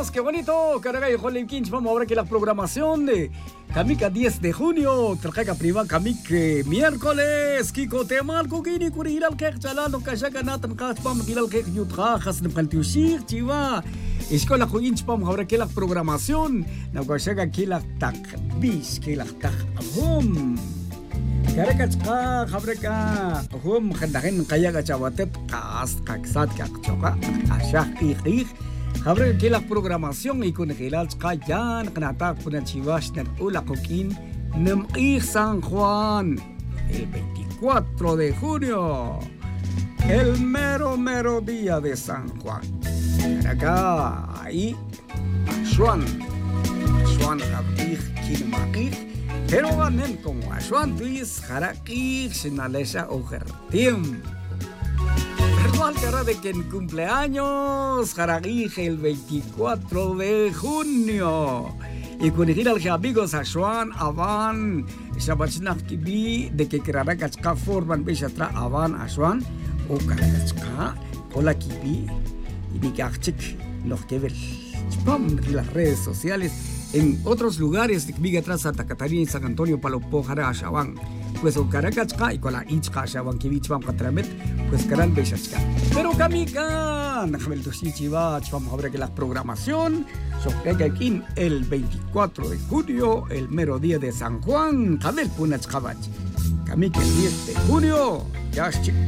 qué bonito. Caragay, Jolim Kinch, vamos a ver que la programación de Kamika 10 de junio, Trajaca Prima Kamik miércoles, Kiko Temal, Kukini, Kuriral Kek, Chalano, Kashaka Natan, Kaspam, Kilal Kek, Yutrajas, Nepaltiushir, Chiva, Escola Kuinch, vamos a ver que la programación, Nakashaka Kilak Tak, Bis, Kilak Tak, Hum. Karakachka, Habreka, Hum, Handahin, Kayaga Chawatet, Kas, Kaksat, Kakchoka, Ashak, Ik, Habreka que la programación y con Hilal Kayan, Kanatak, Punachivash, Ula Coquín, Nemir San Juan, el 24 de junio, el mero día de San Juan. Acá, ahí, Ashuan, Abdij, Kilmakij. Pero ganen como Ashuan Tuis, Harakij, Sinalesha Ojertim. Igual cara de que en cumpleaños, Harakij, el 24 de junio. Y con el amigos Ashuan, Avan, Shabachinach Kibi, de que Karakachka forman Beshatra, Avan, Ashuan, o Karakachka, Kola Kibi, y Nikachik, los que ver. Spam las redes sociales. En otros lugares, Viga atrás Santa Catarina y San Antonio, Palopo, Jara, Ashawan, pues o Caracachka y con la Inchka, Ashawan, Kivichwan, Catramet, pues Caran Beshachka. Pero Kamika, Najabel Toshichiva, vamos a ver que la programación, Sopega aquí el 24 de junio, el mero día de San Juan, Jabel Punachkabach. Kamika el 10 de junio, ya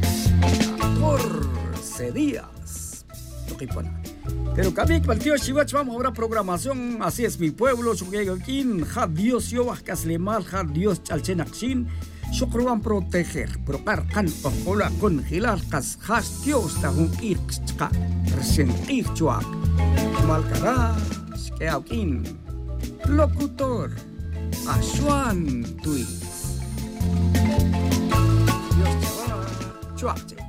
14 días. Pero Kamik, Valtío Shivach, vamos a ver programación. Así es mi pueblo, Chugayakin, Ha Dios Yovah Kaslemal, Ha Dios Chalchenakshin, Shukruan proteger, procar can ojola con Hilal Kas Has Dios Tahun Irkska, recién Irchuak, Malcará, Skeakin, locutor, Ashuan Tuis. Dios Chaval, Chuache.